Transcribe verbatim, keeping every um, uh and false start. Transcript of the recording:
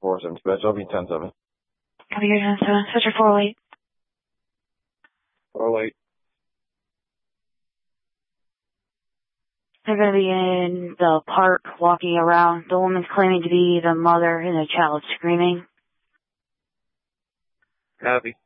four seven, dispatch. I'll be ten seven. Copy your ten seven. Switcher four eight. four eight. They're going to be in the park walking around. The woman's claiming to be the mother and the child screaming. Copy.